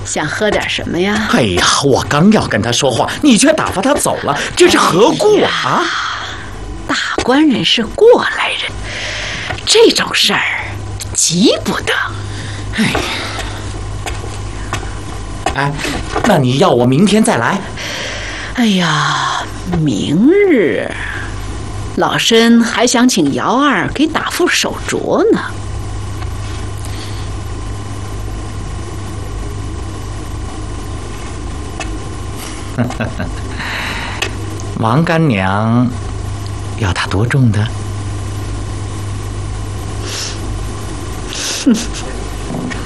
想喝点什么呀？ 哎呀，我刚要跟他说话，你却打发他走了，这是何故啊？ 大官人是过来人，这种事儿急不得。 哎，那你要我明天再来？ 哎呀，明日，老身还想请姚二给打副手镯呢。 王干娘要他多重的？